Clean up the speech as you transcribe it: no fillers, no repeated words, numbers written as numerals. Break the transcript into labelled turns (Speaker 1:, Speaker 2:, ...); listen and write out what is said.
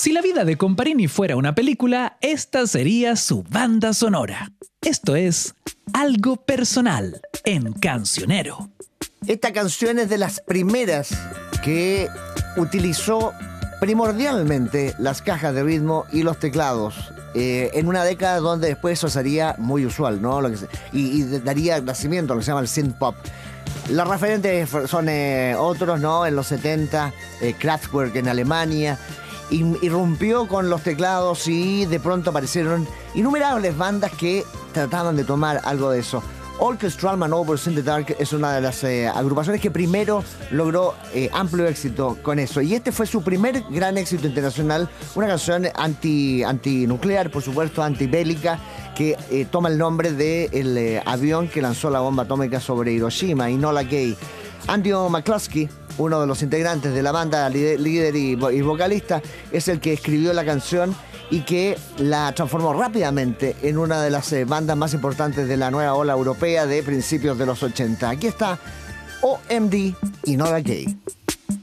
Speaker 1: Si la vida de Comparini fuera una película, esta sería su banda sonora. Esto es Algo Personal en Cancionero.
Speaker 2: Esta canción es de las primeras que utilizó primordialmente las cajas de ritmo y los teclados. En una década donde después eso sería muy usual, ¿no? Y daría nacimiento a lo que se llama el synth pop. Los referentes son otros, ¿no? En los 70, Kraftwerk en Alemania. Irrumpió con los teclados y de pronto aparecieron innumerables bandas que trataban de tomar algo de eso. Orchestral Maneuvers in the Dark es una de las agrupaciones que primero logró amplio éxito con eso. Y este fue su primer gran éxito internacional, una canción antinuclear, por supuesto, antibélica, que toma el nombre del avión que lanzó la bomba atómica sobre Hiroshima, Enola Gay. Andy McCluskey, uno de los integrantes de la banda, líder y vocalista, es el que escribió la canción y que la transformó rápidamente en una de las bandas más importantes de la nueva ola europea de principios de los 80. Aquí está OMD y Enola Gay.